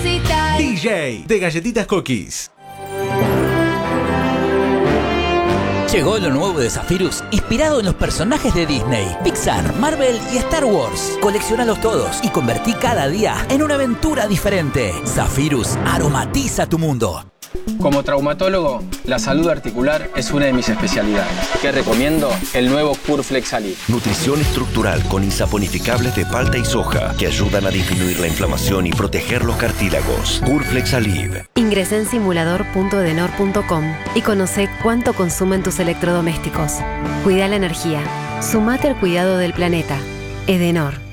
necesitas. DJ de Galletitas Cookies. Llegó lo nuevo de Zephyrus, inspirado en los personajes de Disney, Pixar, Marvel y Star Wars. Coleccionalos todos y convertí cada día en una aventura diferente. Zephyrus aromatiza tu mundo. Como traumatólogo, la salud articular es una de mis especialidades. ¿Qué recomiendo? El nuevo Curflex Alib. Nutrición estructural con insaponificables de palta y soja que ayudan a disminuir la inflamación y proteger los cartílagos. Curflex Alib. Ingresa en simulador.edenor.com y conoce cuánto consumen tus electrodomésticos. Cuida la energía. Sumate al cuidado del planeta. Edenor.